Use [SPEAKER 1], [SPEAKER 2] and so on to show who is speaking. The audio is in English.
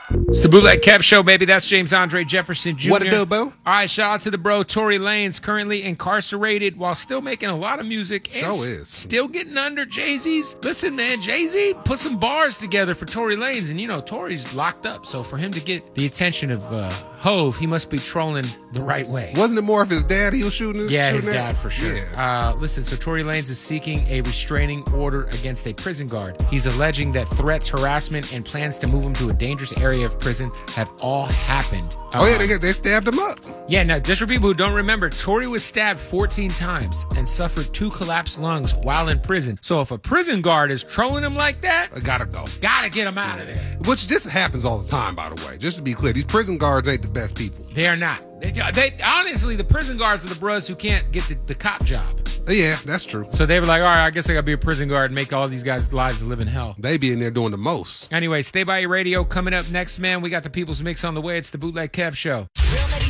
[SPEAKER 1] It's the Bootleg Kev Show, baby. That's James Andre Jefferson Jr.
[SPEAKER 2] What it do, bro?
[SPEAKER 1] All right, shout out to the bro, Tory Lanez, currently incarcerated while still making a lot of music.
[SPEAKER 2] So is.
[SPEAKER 1] Still getting under Jay-Z's. Listen, man, Jay-Z put some bars together for Tory Lanez, and you know, Tory's locked up, so for him to get the attention of Hove, he must be trolling the right way.
[SPEAKER 2] Wasn't it more of his dad he was shooting?
[SPEAKER 1] Yeah,
[SPEAKER 2] shooting
[SPEAKER 1] his dad for sure.
[SPEAKER 2] Yeah.
[SPEAKER 1] Listen, so Tory Lanez is seeking a restraining order against a prison guard. He's alleging that threats, harassment, and plans to move him to a dangerous area of prison have all happened.
[SPEAKER 2] They stabbed him up.
[SPEAKER 1] Yeah, now, just for people who don't remember, Tory was stabbed 14 times and suffered 2 collapsed lungs while in prison. So if a prison guard is trolling him like that,
[SPEAKER 2] I gotta go.
[SPEAKER 1] gotta get him out of there.
[SPEAKER 2] Which this happens all the time, by the way. Just to be clear, these prison guards ain't the best people.
[SPEAKER 1] They are not. They honestly, the prison guards are the bros who can't get the cop job.
[SPEAKER 2] Yeah, that's true.
[SPEAKER 1] So they were like, all right, I guess I gotta be a prison guard and make all these guys' lives live in hell.
[SPEAKER 2] They be in there doing the most.
[SPEAKER 1] Anyway, stay by your radio. Coming up next, man, we got the People's Mix on the way. It's the Bootleg Kev Show.